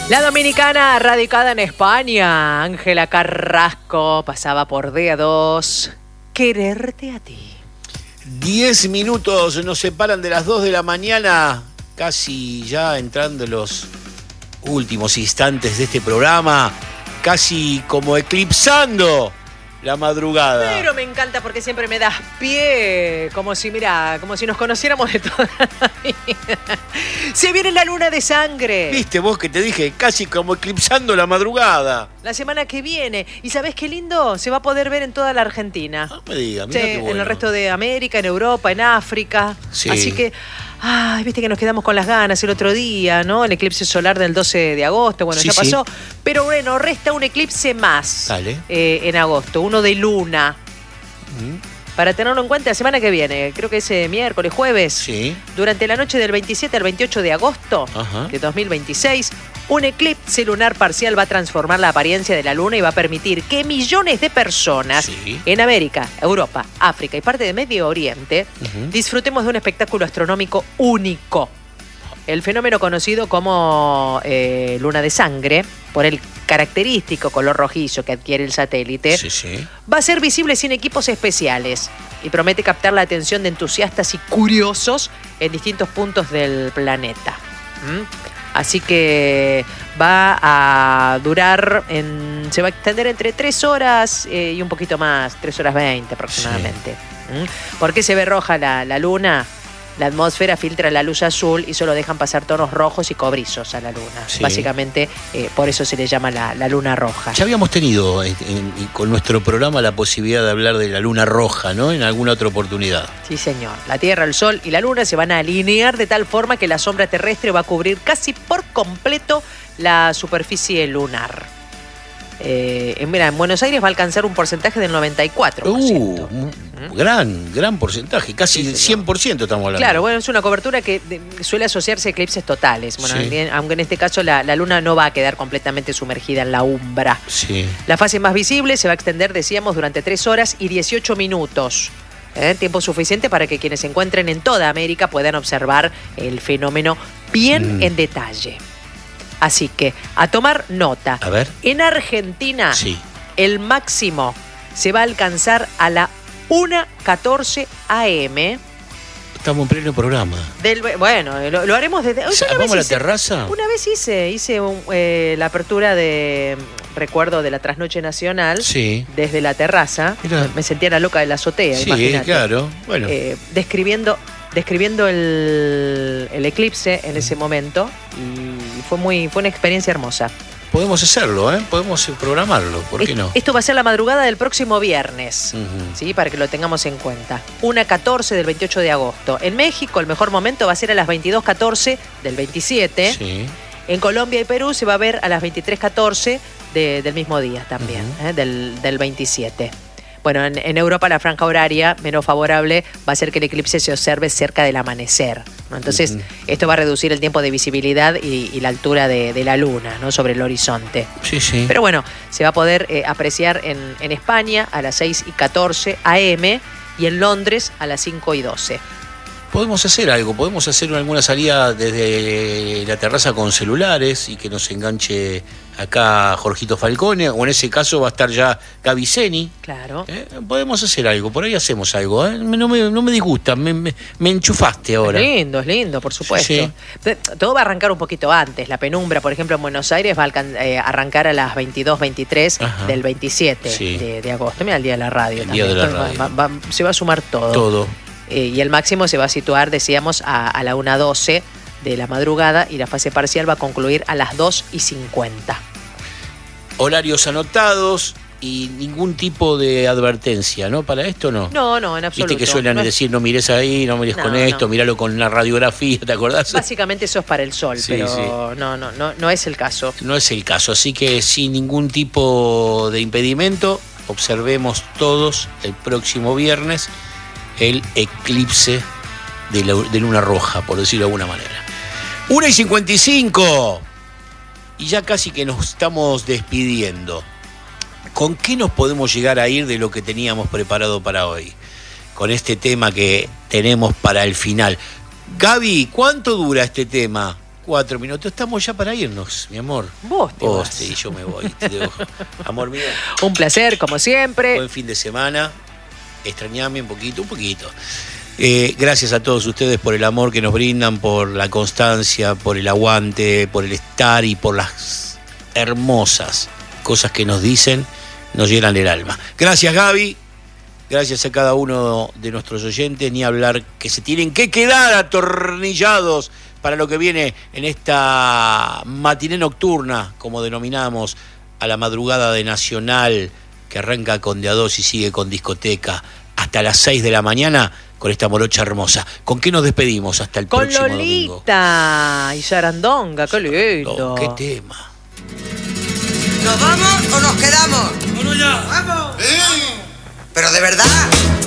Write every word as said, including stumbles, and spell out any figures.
La dominicana radicada en España, Ángela Carrasco, pasaba por D A dos, Quererte a ti. Diez minutos nos separan de las dos de la mañana, casi ya entrando en los últimos instantes de este programa, casi como eclipsando la madrugada. Pero me encanta porque siempre me das pie, como si, mira, como si nos conociéramos de toda la vida. Se viene la luna de sangre. Viste vos que te dije, casi como eclipsando la madrugada. La semana que viene. ¿Y sabés qué lindo? Se va a poder ver en toda la Argentina. No me digas, Sí, mira qué bueno. en el resto de América, en Europa, en África. Sí. Así que, ay, viste que nos quedamos con las ganas el otro día, ¿no? El eclipse solar del doce de agosto, bueno, Sí, ya sí. pasó. Pero bueno, resta un eclipse más. Dale. eh, en agosto, uno de luna. ¿Mm? Para tenerlo en cuenta, la semana que viene, creo que es eh, miércoles, jueves, Sí. durante la noche del veintisiete al veintiocho de agosto Ajá. de dos mil veintiséis, un eclipse lunar parcial va a transformar la apariencia de la luna y va a permitir que millones de personas Sí. en América, Europa, África y parte de Medio Oriente Ujú. disfrutemos de un espectáculo astronómico único. El fenómeno conocido como eh, luna de sangre, por el característico color rojizo que adquiere el satélite, Sí, sí. va a ser visible sin equipos especiales y promete captar la atención de entusiastas y curiosos en distintos puntos del planeta. ¿Mm? Así que va a durar, en, se va a extender entre tres horas eh, y un poquito más, tres horas veinte aproximadamente. ¿Mm? ¿Por qué se ve roja la, la luna? La atmósfera filtra la luz azul y solo dejan pasar tonos rojos y cobrizos a la luna. Sí. Básicamente, eh, por eso se le llama la, la luna roja. Ya habíamos tenido en- en- con nuestro programa la posibilidad de hablar de la luna roja, ¿no? En alguna otra oportunidad. Sí, señor. La Tierra, el Sol y la Luna se van a alinear de tal forma que la sombra terrestre va a cubrir casi por completo la superficie lunar. Eh, eh, mira, en Buenos Aires va a alcanzar un porcentaje del noventa y cuatro por ciento. Uh, gran, gran porcentaje, casi Sí, señor. cien por ciento estamos hablando. Claro, bueno, es una cobertura que de- suele asociarse a eclipses totales. Bueno, Sí. en- aunque en este caso la, la Luna no va a quedar completamente sumergida en la umbra. Sí. La fase más visible se va a extender, decíamos, durante tres horas y dieciocho minutos. ¿eh? Tiempo suficiente para que quienes se encuentren en toda América puedan observar el fenómeno bien Mm. en detalle. Así que, a tomar nota. A ver. En Argentina, Sí. el máximo se va a alcanzar a la una catorce a eme. Estamos en pleno programa. Del, bueno, lo, lo haremos desde... O sea, una ¿vamos a la vez hice- terraza? Una vez hice, hice un, eh, la apertura de, recuerdo, de la Trasnoche Nacional. Sí. Desde la terraza. Mirá. Me sentía la loca de la azotea, Sí, imagínate. claro. Bueno. Eh, describiendo describiendo el, el eclipse en ese momento y fue muy fue una experiencia hermosa. Podemos hacerlo, ¿eh? Podemos programarlo, ¿por qué Es- no? Esto va a ser la madrugada del próximo viernes. Ujú. ¿Sí? Para que lo tengamos en cuenta. una catorce del veintiocho de agosto. En México el mejor momento va a ser a las veintidós catorce del veintisiete. Sí. En Colombia y Perú se va a ver a las veintitrés catorce de- del mismo día también, Ujú. ¿eh? del, del veintisiete. Bueno, en, en Europa la franja horaria menos favorable va a ser que el eclipse se observe cerca del amanecer, ¿no? Entonces, Ujú. esto va a reducir el tiempo de visibilidad y, y la altura de, de la luna, ¿no? Sobre el horizonte. Sí, sí. Pero bueno, se va a poder eh, apreciar en, en España a las seis y catorce a eme y en Londres a las cinco y doce. Podemos hacer algo, podemos hacer alguna salida desde la terraza con celulares y que nos enganche acá Jorgito Falcone, o en ese caso va a estar ya Gaby Zeni. Claro. ¿Eh? Podemos hacer algo, por ahí hacemos algo. ¿eh? No, me, no me disgusta, me, me, me enchufaste ahora. Es lindo, es lindo, por supuesto. Sí. Te- Todo va a arrancar un poquito antes. La penumbra, por ejemplo, en Buenos Aires va a alcan- eh, arrancar a las veintidós veintitrés Ajá. del veintisiete Sí. de, de agosto. Mira, el día de la radio El también. día de la Entonces, radio. va- va- se va a sumar todo. Todo. Eh, y el máximo se va a situar, decíamos, a, a la una doce de la madrugada y la fase parcial va a concluir a las dos y cincuenta. Horarios anotados y ningún tipo de advertencia, ¿no? Para esto no. No, no, en absoluto. Viste que suelen No es- decir, no mires ahí, no mires No, con esto, no. míralo con una radiografía, ¿te acordás? Básicamente eso es para el sol, Sí, pero sí. No, no, no, no es el caso. No es el caso, así que sin ningún tipo de impedimento, observemos todos el próximo viernes el eclipse de, la, de luna roja, por decirlo de alguna manera. una y cincuenta y cinco, y ya casi que nos estamos despidiendo. ¿Con qué nos podemos llegar a ir de lo que teníamos preparado para hoy? Con este tema que tenemos para el final. Gaby, ¿cuánto dura este tema? Cuatro minutos. Estamos ya para irnos, mi amor. Vos te Vos vas. te, y yo me voy. Te dejo. Amor mío. Un placer, como siempre. Buen fin de semana. Extrañame un poquito, un poquito. Eh, gracias a todos ustedes por el amor que nos brindan, por la constancia, por el aguante, por el estar y por las hermosas cosas que nos dicen, nos llenan el alma. Gracias, Gaby. Gracias a cada uno de nuestros oyentes. Ni hablar que se tienen que quedar atornillados para lo que viene en esta matiné nocturna, como denominamos a la madrugada de Nacional, que arranca con de a dos y sigue con discoteca hasta las seis de la mañana con esta morocha hermosa. ¿Con qué nos despedimos hasta el Con próximo domingo? Lolita y Sarandonga, qué lindo. Oh, qué tema. ¿Nos vamos o nos quedamos? ¡Bueno ya! ¡Vamos! Pero de verdad.